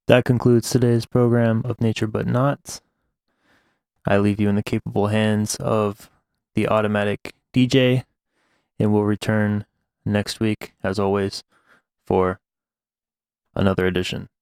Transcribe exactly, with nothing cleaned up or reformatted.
That concludes today's program of Nature But Not. I leave you in the capable hands of the automatic D J, and we'll return next week, as always, for another edition.